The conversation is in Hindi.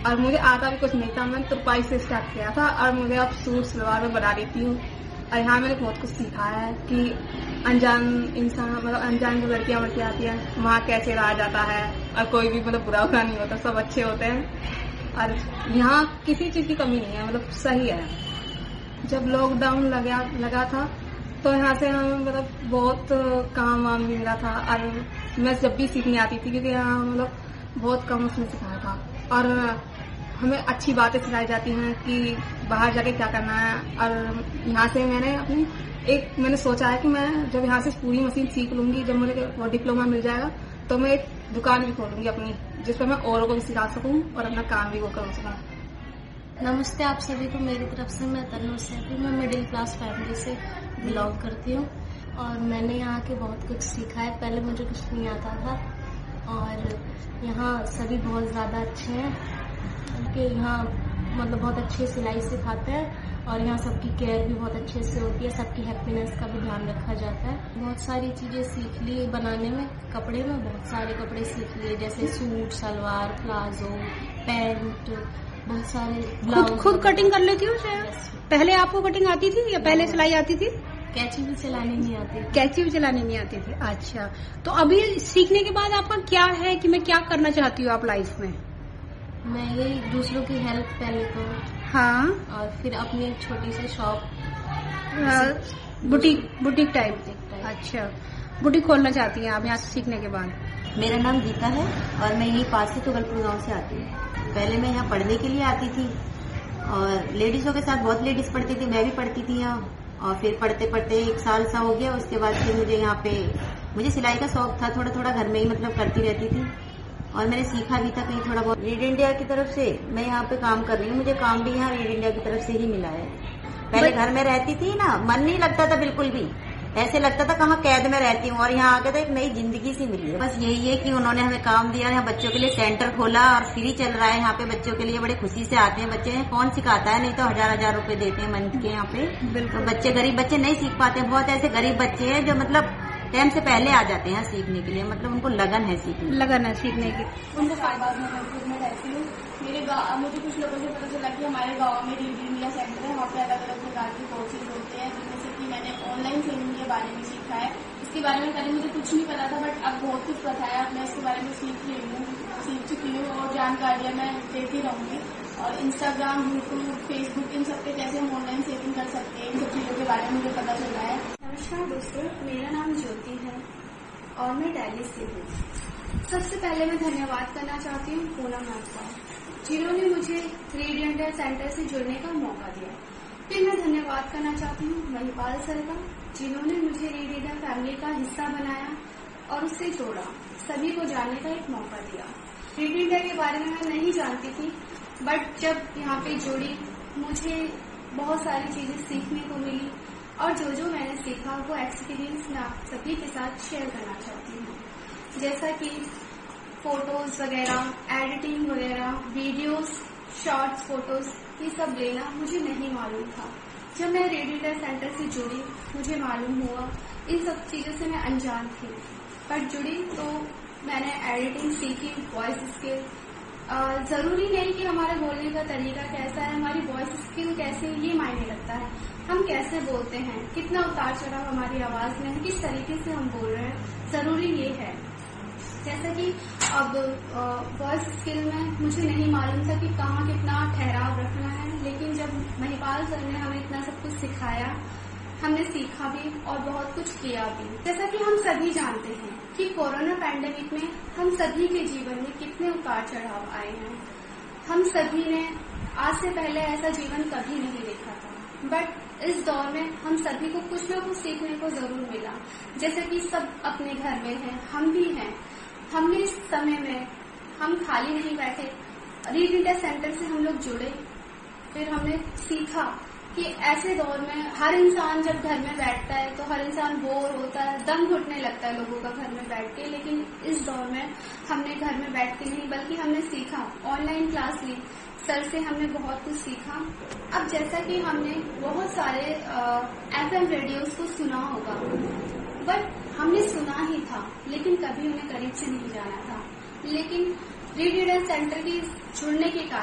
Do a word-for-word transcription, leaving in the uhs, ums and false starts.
और मुझे आता भी कुछ नहीं था। मैंने तुरपाई से स्टार्ट किया था और मुझे अब सूट सलवार में बना देती हूँ। और यहाँ मैंने बहुत कुछ सीखा है कि अनजान इंसान मतलब अनजान जो लड़कियां वड़कियां आती हैं वहाँ कैसे रहा जाता है और कोई भी मतलब बुरा बुरा नहीं होता, सब अच्छे होते हैं और यहाँ किसी चीज की कमी नहीं है, मतलब सही है। जब लॉकडाउन लगा लगा था तो यहाँ से हमें मतलब बहुत काम वाम भी मिला था और मैं जब भी सीखने आती थी क्योंकि यहाँ मतलब बहुत कम उसने सिखाया था और हमें अच्छी बातें सिखाई जाती हैं कि बाहर जाके क्या करना है। और यहाँ से मैंने अपनी एक मैंने सोचा है कि मैं जब यहाँ से पूरी मशीन सीख लूंगी, जब मुझे वो डिप्लोमा मिल जाएगा तो मैं एक दुकान भी खोलूंगी अपनी, जिस पर मैं औरों को भी सिखा सकूं और अपना काम भी वो कर सकूं। नमस्ते आप सभी को मेरी तरफ से। मैं तन्नू सेठी, मैं मिडिल क्लास फैमिली से बिलोंग करती हूँ और मैंने यहाँ के बहुत कुछ सीखा है। पहले मुझे कुछ नहीं आता था और यहाँ सभी बहुत ज्यादा अच्छे हैं कि यहाँ मतलब बहुत अच्छे सिलाई सिखाते हैं और यहाँ सबकी केयर भी बहुत अच्छे से होती है, सबकी हैप्पीनेस का भी ध्यान रखा जाता है। बहुत सारी चीजें सीख ली बनाने में, कपड़े में बहुत सारे कपड़े सीख लिए जैसे सूट, सलवार, प्लाजो, पैंट, बहुत सारे ब्लाउज। खुद खुद कटिंग कर लेती हूँ? पहले आपको कटिंग आती थी या पहले सिलाई आती थी? कैंची भी चलानी नहीं आती। कैंची भी चलानी नहीं आती थी, अच्छा। तो अभी सीखने के बाद आपका क्या है कि मैं क्या करना चाहती हूँ आप लाइफ में? मैं यही दूसरों की हेल्प पहले तो, हाँ, और फिर अपनी एक छोटी सी शॉप, बुटीक बुटीक टाइप। अच्छा, बुटीक खोलना चाहती हैं आप यहाँ सीखने के बाद? मेरा नाम गीता है और मैं यही पास से तुगलपुर गांव से आती हूँ। पहले मैं यहाँ पढ़ने के लिए आती थी और लेडीजों के साथ बहुत लेडीज पढ़ती थी, मैं भी पढ़ती थी यहाँ। और फिर पढ़ते पढ़ते एक साल सा हो गया, उसके बाद फिर मुझे यहाँ पे मुझे सिलाई का शौक था, थोड़ा थोड़ा घर में ही मतलब करती रहती थी और मैंने सीखा भी था कहीं थोड़ा बहुत। रीड इंडिया की तरफ से मैं यहाँ पे काम कर रही हूँ, मुझे काम भी यहाँ रीड इंडिया की तरफ से ही मिला है। पहले घर में रहती थी ना, मन नहीं लगता था बिल्कुल भी, ऐसे लगता था कहाँ कैद में रहती हूँ, और यहाँ आके तो एक नई जिंदगी सी मिली है। बस यही है कि उन्होंने हमें काम दिया, यहाँ बच्चों के लिए सेंटर खोला और फ्री चल रहा है यहाँ पे बच्चों के लिए। बड़े खुशी से आते हैं बच्चे, कौन सिखाता है, नहीं तो हजार हजार रुपए देते हैं मंथ के यहाँ पे। तो बच्चे गरीब बच्चे नहीं सीख पाते, बहुत ऐसे गरीब बच्चे हैं जो मतलब टाइम से पहले आ जाते हैं सीखने के लिए, मतलब उनको लगन है सीखने लगन है सीखने की। उनको फैजाबाद में कंफ्यूज में रहती हूँ। मेरे गाँव मुझे कुछ लोगों से पता चला कि हमारे गाँव में रीड इंडिया सेंटर है, वहाँ पे अलग अलग प्रकार की कोर्सेज होते हैं, जिनमें से कि मैंने ऑनलाइन ट्रेनिंग के बारे में सीखा है। इसके बारे में पहले मुझे कुछ नहीं पता था, बट अब बहुत कुछ पता है। अब मैं इसके बारे में सीख रही हूँ, सीख चुकी हूँ और जानकारियाँ मैं देती रहूंगी। और इंस्टाग्राम, यूट्यूब, फेसबुक, इन सब पे कैसे हम ऑनलाइन सेविंग कर सकते हैं, इन सब चीजों के बारे में मुझे पता चल रहा है। नमस्कार दोस्तों, मेरा नाम ज्योति है और मैं दिल्ली से हूँ। सबसे पहले मैं धन्यवाद करना चाहती हूँ पूनम मैम का, जिन्होंने मुझे रीड इंडिया सेंटर से जुड़ने का मौका दिया। फिर मैं धन्यवाद करना चाहती हूँ महिपाल सर का, जिन्होंने मुझे रीड इंडिया फैमिली का हिस्सा बनाया और उससे जोड़ा, सभी को जानने का एक मौका दिया। रीड इंडिया के बारे में मैं नहीं जानती थी, बट जब यहाँ पे जुड़ी मुझे बहुत सारी चीजें सीखने को मिली और जो जो मैंने सीखा वो एक्सपीरियंस मैं आप सभी के साथ शेयर करना चाहती हूँ। जैसा कि फोटोज वगैरह, एडिटिंग वगैरह, वीडियोस, शॉर्ट्स, फोटोज, ये सब लेना मुझे नहीं मालूम था। जब मैं रीड इंडिया सेंटर से जुड़ी मुझे मालूम हुआ, इन सब चीजों से मैं अनजान थी, पर जुड़ी तो मैंने एडिटिंग सीखी, वॉइस स्किल। जरूरी नहीं कि हमारे बोलने का तरीका कैसा है, हमारी वॉइस स्किल कैसे है ये मायने रखता है। हम कैसे बोलते हैं, कितना उतार चढ़ाव हमारी आवाज में है, किस तरीके से हम बोल रहे हैं, जरूरी ये है। जैसा कि अब वॉइस स्किल में मुझे नहीं मालूम था कि कहाँ कितना ठहराव रखना है, लेकिन जब महिपाल सर ने हमें इतना सब कुछ सिखाया, हमने सीखा भी और बहुत कुछ किया भी। जैसा कि हम सभी जानते हैं कि कोरोना पैंडेमिक में हम सभी के जीवन में कितने उतार चढ़ाव आए हैं। हम सभी ने आज से पहले ऐसा जीवन कभी नहीं देखा था, बट इस दौर में हम सभी को कुछ ना कुछ सीखने को जरूर मिला। जैसे कि सब अपने घर में हैं, हम भी हैं। हमने इस समय में हम खाली नहीं बैठे, रीड इंडिया सेंटर से हम लोग जुड़े, फिर हमने सीखा कि ऐसे दौर में हर इंसान जब घर में बैठता है तो हर इंसान बोर होता है, दम घुटने लगता है लोगों का घर में बैठ के। लेकिन इस दौर में हमने घर में बैठ के नहीं बल्कि हमने सीखा, ऑनलाइन क्लास ली, सर से हमने बहुत कुछ सीखा। अब जैसा कि हमने बहुत सारे एफएम रेडियोस को सुना होगा, बट हमने सुना ही था लेकिन कभी उन्हें करीब से नहीं जाना था। लेकिन रीड इंडिया सेंटर के जुड़ने के कारण